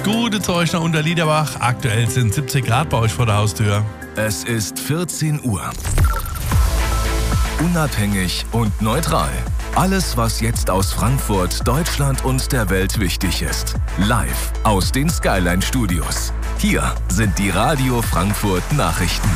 Gute Zeuchner unter Liederbach. Aktuell sind 70 Grad bei euch vor der Haustür. Es ist 14 Uhr. Unabhängig und neutral. Alles, was jetzt aus Frankfurt, Deutschland und der Welt wichtig ist. Live aus den Skyline Studios. Hier sind die Radio Frankfurt Nachrichten.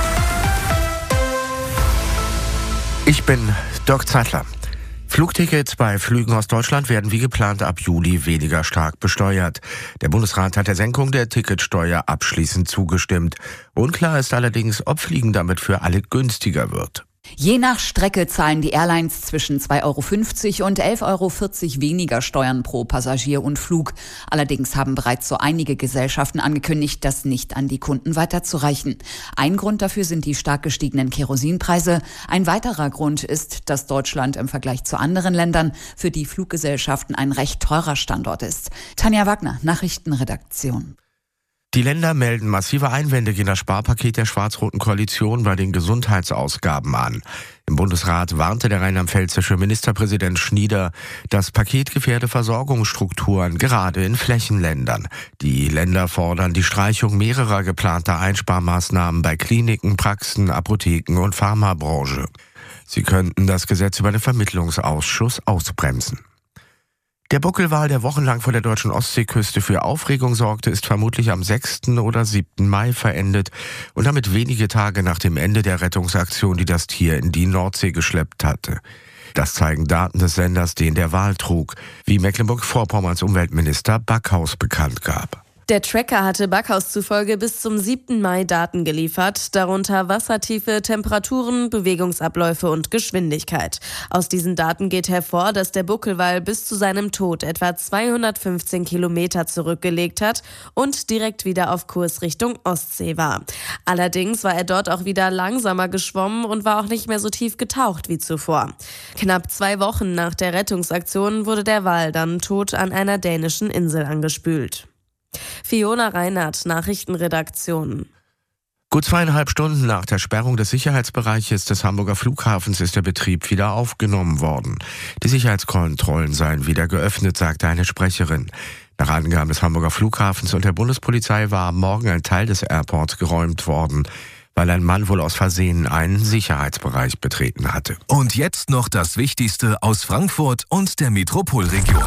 Ich bin Dirk Zeitler. Flugtickets bei Flügen aus Deutschland werden wie geplant ab Juli weniger stark besteuert. Der Bundesrat hat der Senkung der Ticketsteuer abschließend zugestimmt. Unklar ist allerdings, ob Fliegen damit für alle günstiger wird. Je nach Strecke zahlen die Airlines zwischen 2,50 € und 11,40 € weniger Steuern pro Passagier und Flug. Allerdings haben bereits so einige Gesellschaften angekündigt, das nicht an die Kunden weiterzureichen. Ein Grund dafür sind die stark gestiegenen Kerosinpreise. Ein weiterer Grund ist, dass Deutschland im Vergleich zu anderen Ländern für die Fluggesellschaften ein recht teurer Standort ist. Tanja Wagner, Nachrichtenredaktion. Die Länder melden massive Einwände gegen das Sparpaket der schwarz-roten Koalition bei den Gesundheitsausgaben an. Im Bundesrat warnte der rheinland-pfälzische Ministerpräsident Schnieder, das Paket gefährde Versorgungsstrukturen, gerade in Flächenländern. Die Länder fordern die Streichung mehrerer geplanter Einsparmaßnahmen bei Kliniken, Praxen, Apotheken und Pharmabranche. Sie könnten das Gesetz über den Vermittlungsausschuss ausbremsen. Der Buckelwal, der wochenlang vor der deutschen Ostseeküste für Aufregung sorgte, ist vermutlich am 6. oder 7. Mai verendet und damit wenige Tage nach dem Ende der Rettungsaktion, die das Tier in die Nordsee geschleppt hatte. Das zeigen Daten des Senders, den der Wal trug, wie Mecklenburg-Vorpommerns Umweltminister Backhaus bekannt gab. Der Tracker hatte Backhaus zufolge bis zum 7. Mai Daten geliefert, darunter Wassertiefe, Temperaturen, Bewegungsabläufe und Geschwindigkeit. Aus diesen Daten geht hervor, dass der Buckelwal bis zu seinem Tod etwa 215 Kilometer zurückgelegt hat und direkt wieder auf Kurs Richtung Ostsee war. Allerdings war er dort auch wieder langsamer geschwommen und war auch nicht mehr so tief getaucht wie zuvor. Knapp 2 Wochen nach der Rettungsaktion wurde der Wal dann tot an einer dänischen Insel angespült. Fiona Reinhardt, Nachrichtenredaktion. Gut 2,5 Stunden nach der Sperrung des Sicherheitsbereiches des Hamburger Flughafens ist der Betrieb wieder aufgenommen worden. Die Sicherheitskontrollen seien wieder geöffnet, sagte eine Sprecherin. Nach Angaben des Hamburger Flughafens und der Bundespolizei war am Morgen ein Teil des Airports geräumt worden, weil ein Mann wohl aus Versehen einen Sicherheitsbereich betreten hatte. Und jetzt noch das Wichtigste aus Frankfurt und der Metropolregion.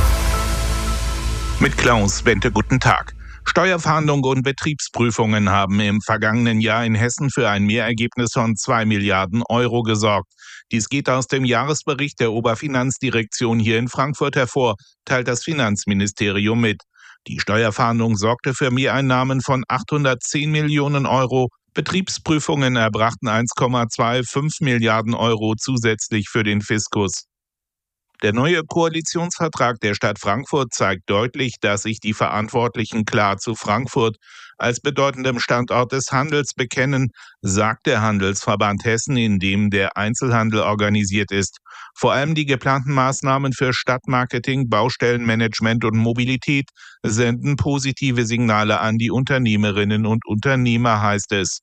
Mit Klaus Wente, guten Tag. Steuerfahndung und Betriebsprüfungen haben im vergangenen Jahr in Hessen für ein Mehrergebnis von 2 Milliarden Euro gesorgt. Dies geht aus dem Jahresbericht der Oberfinanzdirektion hier in Frankfurt hervor, teilt das Finanzministerium mit. Die Steuerfahndung sorgte für Mehreinnahmen von 810 Millionen Euro. Betriebsprüfungen erbrachten 1,25 Milliarden Euro zusätzlich für den Fiskus. Der neue Koalitionsvertrag der Stadt Frankfurt zeigt deutlich, dass sich die Verantwortlichen klar zu Frankfurt als bedeutendem Standort des Handels bekennen, sagt der Handelsverband Hessen, in dem der Einzelhandel organisiert ist. Vor allem die geplanten Maßnahmen für Stadtmarketing, Baustellenmanagement und Mobilität senden positive Signale an die Unternehmerinnen und Unternehmer, heißt es.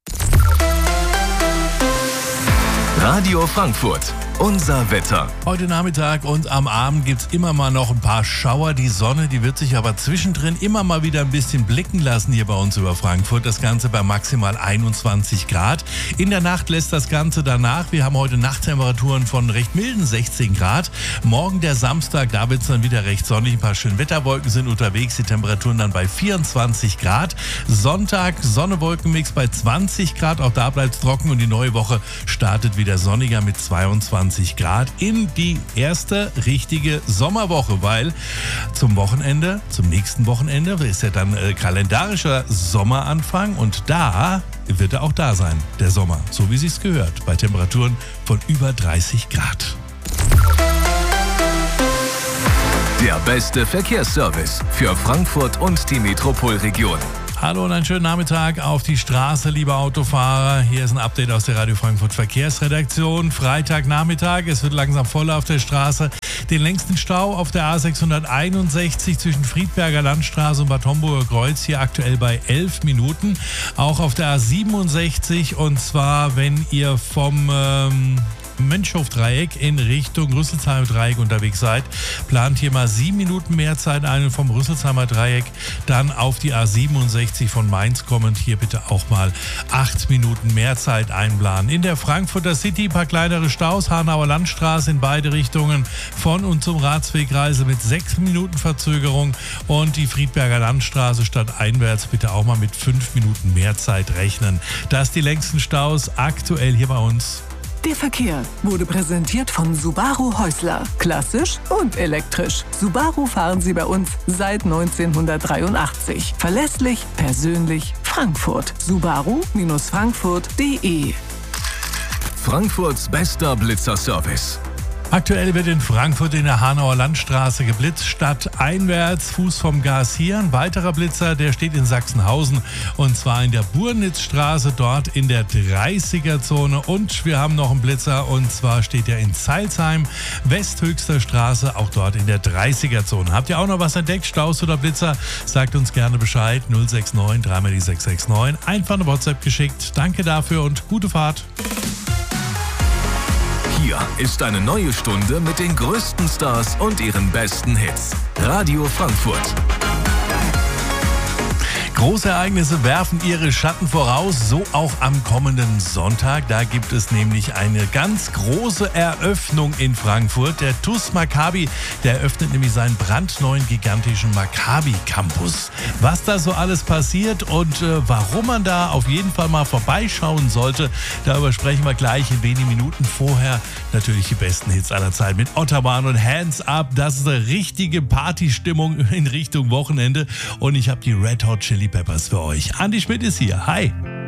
Radio Frankfurt. Unser Wetter. Heute Nachmittag und am Abend gibt's immer mal noch ein paar Schauer. Die Sonne, die wird sich aber zwischendrin immer mal wieder ein bisschen blicken lassen hier bei uns über Frankfurt. Das Ganze bei maximal 21 Grad. In der Nacht lässt das Ganze danach. Wir haben heute Nachttemperaturen von recht milden 16 Grad. Morgen der Samstag, da wird's dann wieder recht sonnig. Ein paar schöne Wetterwolken sind unterwegs. Die Temperaturen dann bei 24 Grad. Sonntag Sonne-Wolkenmix bei 20 Grad. Auch da bleibt's trocken und die neue Woche startet wieder sonniger mit 22 Grad in die erste richtige Sommerwoche, weil zum nächsten Wochenende ist ja dann kalendarischer Sommeranfang und da wird er auch da sein, der Sommer, so wie sich's gehört, bei Temperaturen von über 30 Grad. Der beste Verkehrsservice für Frankfurt und die Metropolregion. Hallo und einen schönen Nachmittag auf die Straße, liebe Autofahrer. Hier ist ein Update aus der Radio Frankfurt Verkehrsredaktion. Freitagnachmittag, es wird langsam voller auf der Straße. Den längsten Stau auf der A661 zwischen Friedberger Landstraße und Bad Homburger Kreuz hier aktuell bei 11 Minuten. Auch auf der A67 und zwar, wenn ihr vom Mönchhof-Dreieck in Richtung Rüsselsheimer-Dreieck unterwegs seid, plant hier mal 7 Minuten mehr Zeit ein und vom Rüsselsheimer Dreieck dann auf die A67 von Mainz kommend hier bitte auch mal 8 Minuten mehr Zeit einplanen. In der Frankfurter City ein paar kleinere Staus, Hanauer Landstraße in beide Richtungen von und zum Ratswegreise mit 6 Minuten Verzögerung und die Friedberger Landstraße stadteinwärts bitte auch mal mit 5 Minuten mehr Zeit rechnen. Das die längsten Staus aktuell hier bei uns. Der Verkehr wurde präsentiert von Subaru Häusler. Klassisch und elektrisch. Subaru fahren Sie bei uns seit 1983. Verlässlich, persönlich, Frankfurt. Subaru-Frankfurt.de. Frankfurts bester Blitzerservice. Aktuell wird in Frankfurt in der Hanauer Landstraße geblitzt, stadteinwärts, Fuß vom Gas hier. Ein weiterer Blitzer, der steht in Sachsenhausen und zwar in der Burnitzstraße, dort in der 30er-Zone. Und wir haben noch einen Blitzer und zwar steht er in Zeilsheim, Westhöchster Straße, auch dort in der 30er-Zone. Habt ihr auch noch was entdeckt, Staus oder Blitzer? Sagt uns gerne Bescheid, 069 3 mal die 669. Einfach eine WhatsApp geschickt. Danke dafür und gute Fahrt. Hier ist eine neue Stunde mit den größten Stars und ihren besten Hits. Radio Frankfurt. Große Ereignisse werfen ihre Schatten voraus, so auch am kommenden Sonntag. Da gibt es nämlich eine ganz große Eröffnung in Frankfurt. Der TuS Maccabi, der eröffnet nämlich seinen brandneuen gigantischen Maccabi Campus. Was da so alles passiert und warum man da auf jeden Fall mal vorbeischauen sollte, darüber sprechen wir gleich in wenigen Minuten. Vorher natürlich die besten Hits aller Zeit mit Otterborn und Hands Up. Das ist eine richtige Partystimmung in Richtung Wochenende und ich habe die Red Hot Chili Peppers für euch. Andi Schmidt ist hier. Hi.